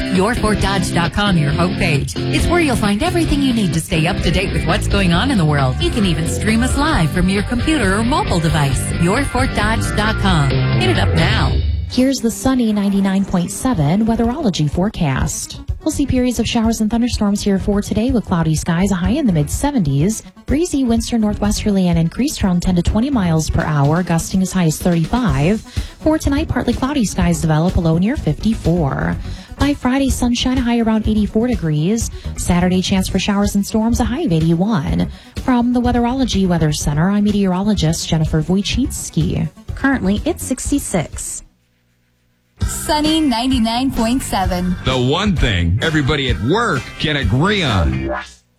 YourFortDodge.com, your homepage. It's where you'll find everything you need to stay up to date with what's going on in the world. You can even stream us live from your computer or mobile device. YourFortDodge.com. Hit it up now. Here's the sunny 99.7 weatherology forecast. We'll see periods of showers and thunderstorms here for today with cloudy skies, a high in the mid-70s. Breezy winds from northwesterly and increased around 10 to 20 miles per hour, gusting as high as 35. For tonight, partly cloudy skies develop, a low near 54. By Friday, sunshine, a high around 84 degrees. Saturday, chance for showers and storms, a high of 81. From the Weatherology Weather Center, I'm meteorologist Jennifer Wojcicki. Currently, it's 66. Sunny 99.7. The one thing everybody at work can agree on.